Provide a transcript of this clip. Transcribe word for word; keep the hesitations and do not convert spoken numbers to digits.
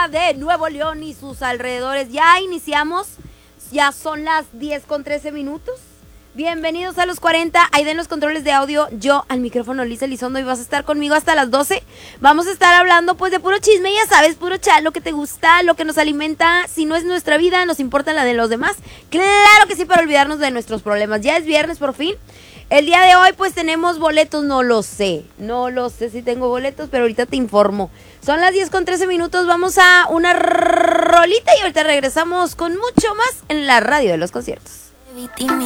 República de Nuevo León y sus alrededores. Ya iniciamos, ya son las diez con trece minutos. Bienvenidos a los cuarenta, ahí den los controles de audio, yo al micrófono Lisa Elizondo y vas a estar conmigo hasta las doce. Vamos a estar hablando pues de puro chisme, ya sabes, puro chat, lo que te gusta, lo que nos alimenta. Si no es nuestra vida, nos importa la de los demás. Claro que sí, para olvidarnos de nuestros problemas. Ya es viernes por fin. El día de hoy pues tenemos boletos, no lo sé, no lo sé si tengo boletos, pero ahorita te informo. Son las diez con trece minutos, vamos a una rolita y ahorita regresamos con mucho más en la radio de los conciertos.